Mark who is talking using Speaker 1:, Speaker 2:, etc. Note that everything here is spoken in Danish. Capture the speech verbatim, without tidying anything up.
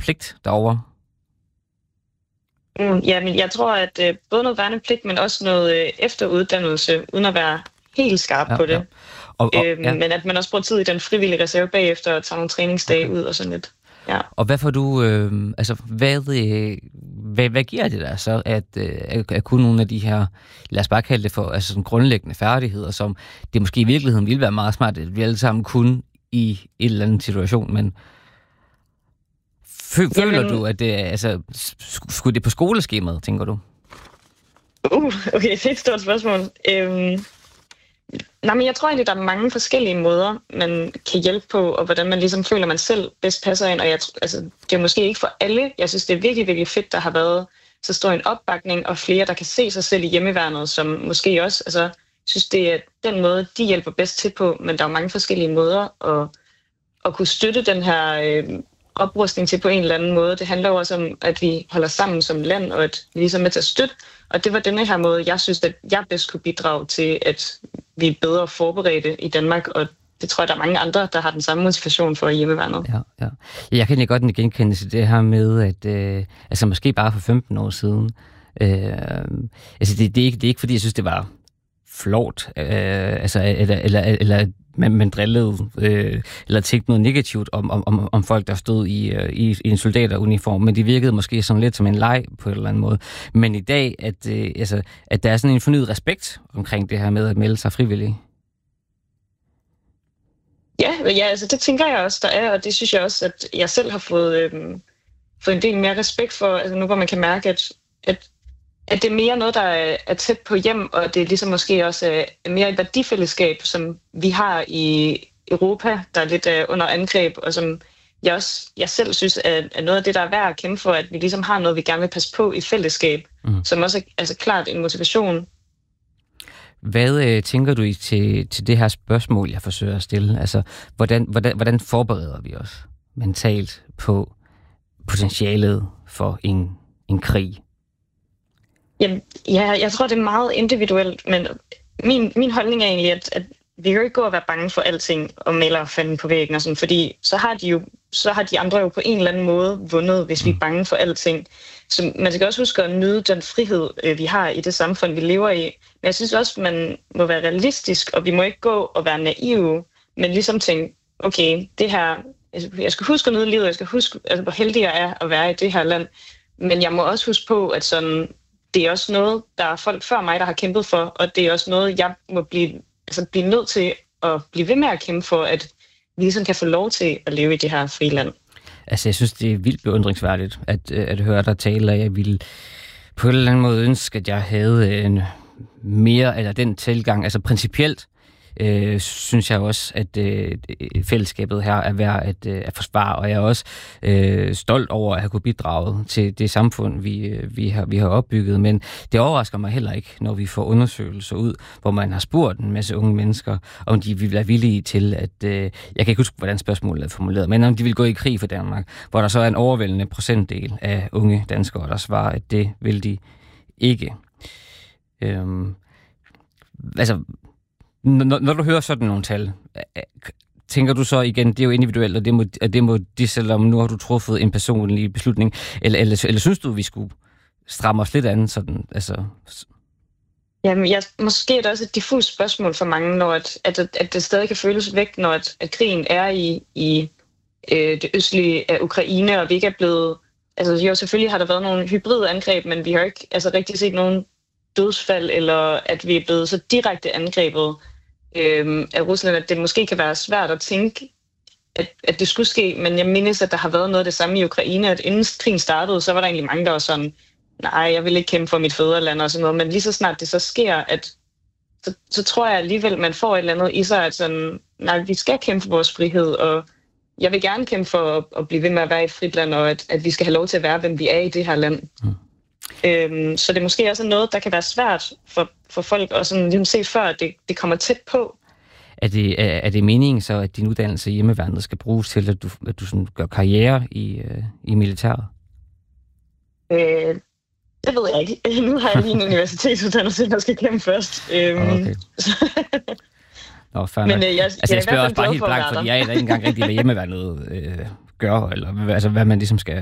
Speaker 1: værnepligt derovre?
Speaker 2: Mm, ja, men jeg tror, at øh, både noget værnepligt, men også noget øh, efteruddannelse, uden at være helt skarp
Speaker 1: Ja,
Speaker 2: på det.
Speaker 1: ja. Og, og,
Speaker 2: øhm,
Speaker 1: ja.
Speaker 2: Men at man også bruger tid i den frivillige reserve bagefter og tager nogle træningsdage
Speaker 1: Okay.
Speaker 2: ud og sådan lidt. Ja.
Speaker 1: Og hvad får du, øh, altså, hvad, øh, hvad, hvad giver det der så, at, øh, at kunne nogle af de her, lad os bare kalde det for, altså sådan grundlæggende færdigheder, som det måske i virkeligheden ville være meget smart, at vi alle sammen kunne i en eller anden situation, men fø- føler
Speaker 2: Jamen,
Speaker 1: du, at det, altså, skulle det på skoleskemaet, tænker du?
Speaker 2: Uh, okay, det er et stort spørgsmål. Øhm, nej, men jeg tror egentlig, der er mange forskellige måder, man kan hjælpe på, og hvordan man ligesom føler, man selv bedst passer ind. Og jeg, altså, det er måske ikke for alle. Jeg synes, det er virkelig, virkelig fedt, der har været så stor en opbakning, og flere, der kan se sig selv i hjemmeværnet, som måske også, altså, synes, det er den måde, de hjælper bedst til på. Men der er mange forskellige måder at, at kunne støtte den her øh, oprustning til på en eller anden måde. Det handler jo også om, at vi holder sammen som land, og at vi ligesom er med til at støtte. Og det var denne her måde, jeg synes, at jeg bedst kunne bidrage til, at vi er bedre forberedte i Danmark, og det tror jeg, der er mange andre, der har den samme motivation for hjemmeværnet.
Speaker 1: Ja, ja. Jeg kan egentlig godt genkende til det her med, at øh, altså måske bare for femten år siden, øh, altså det, det, er ikke, det er ikke, fordi jeg synes, det var flot, øh, altså, eller, eller, eller man, man drillede, øh, eller tænkte noget negativt om, om, om folk, der stod i, øh, i, i en soldateruniform, men det virkede måske som lidt som en leg på en eller anden måde. Men i dag, at, øh, altså, at der er sådan en fornyet respekt omkring det her med at melde sig frivillige.
Speaker 2: Ja, ja, altså det tænker jeg også, der er, og det synes jeg også, at jeg selv har fået, øh, fået en del mere respekt for, altså nu hvor man kan mærke, at, at, at det er mere noget, der er, er tæt på hjem, og det er ligesom måske også er mere et værdifællesskab, som vi har i Europa, der er lidt uh, under angreb, og som jeg også jeg selv synes er, er noget af det, der er værd at kæmpe for, at vi ligesom har noget, vi gerne vil passe på i fællesskab, mm. som også er altså klart en motivation.
Speaker 1: Hvad øh, tænker du i til, til det her spørgsmål, jeg forsøger at stille? Altså, hvordan, hvordan, hvordan forbereder vi os mentalt på potentialet for en, en krig?
Speaker 2: Jamen, ja, jeg tror, det er meget individuelt, men min, min holdning er egentlig, at, at vi kan jo ikke gå og være bange for alting og maler fanden på væggen og sådan, fordi så har de jo så har de andre jo på en eller anden måde vundet, hvis vi er bange for alting. Så man skal også huske at nyde den frihed, vi har i det samfund, vi lever i. Men jeg synes også, man må være realistisk, og vi må ikke gå og være naive, men ligesom tænke, okay, det her, jeg skal huske at nyde livet, jeg skal huske, altså, hvor heldig jeg er at være i det her land. Men jeg må også huske på, at sådan, det er også noget, der er folk før mig, der har kæmpet for, og det er også noget, jeg må blive, altså, blive nødt til at blive ved med at kæmpe for, at vi ligesom kan få lov til at leve i det her frie land.
Speaker 1: Altså, jeg synes, det er vildt beundringsværdigt at, at høre dig tale, og jeg ville på en eller anden måde ønske, at jeg havde en mere, eller den tilgang, altså principielt, øh, synes jeg også, at øh, fællesskabet her er værd at, øh, at forsvare, og jeg er også øh, stolt over at have kunne bidrage til det samfund, vi, vi, har, vi har opbygget, men det overrasker mig heller ikke, når vi får undersøgelser ud, hvor man har spurgt en masse unge mennesker, om de vil være villige til at, øh, jeg kan ikke huske, hvordan spørgsmålet er formuleret, men om de vil gå i krig for Danmark, hvor der så er en overvældende procentdel af unge danskere, der svarer, at det vil de ikke. Øhm, altså, når, når du hører sådan nogle tal, tænker du så igen, det er jo individuelt, og det må, og det må de, selvom nu har du truffet en personlig beslutning, eller, eller, eller synes du, vi skulle stramme os lidt an? Sådan, altså...
Speaker 2: Jamen, jeg, måske er det også et diffust spørgsmål for mange, når at, at, at det stadig kan føles væk, når at, at krigen er i, i øh, det østlige af Ukraine, og vi ikke er blevet... Altså jo, selvfølgelig har der været nogle hybride angreb, men vi har ikke altså, rigtig set nogen dødsfald, eller at vi er blevet så direkte angrebet øh, af Rusland, at det måske kan være svært at tænke, at, at det skulle ske, men jeg mindes, at der har været noget af det samme i Ukraine, at inden krigen startede, så var der egentlig mange, der var sådan, nej, jeg vil ikke kæmpe for mit fædreland og sådan noget, men lige så snart det så sker, at så, så tror jeg alligevel, man får et eller andet i sig, at sådan, nej, vi skal kæmpe for vores frihed, og jeg vil gerne kæmpe for at, at blive ved med at være i et frit land, og at, at vi skal have lov til at være, hvem vi er i det her land. Mm. Øhm, så det er måske også noget, der kan være svært for, for folk at sådan, ligesom se før, at det, det kommer tæt på.
Speaker 1: Er det, er, er det meningen så, at din uddannelse i hjemmeværnet skal bruges til, at du, at du sådan gør karriere i, øh, i militæret?
Speaker 2: Øh, det ved jeg ikke. Nu har jeg lige en universitetsuddannelse, der skal kæmpe først. Øhm,
Speaker 1: okay. Nå, fair
Speaker 2: Men
Speaker 1: nok.
Speaker 2: øh, jeg,
Speaker 1: altså,
Speaker 2: jeg,
Speaker 1: jeg spørger også bare helt
Speaker 2: for
Speaker 1: blankt, fordi jeg er ikke engang rigtig, hvad hjemmeværnet øh, gør, eller altså, hvad man ligesom skal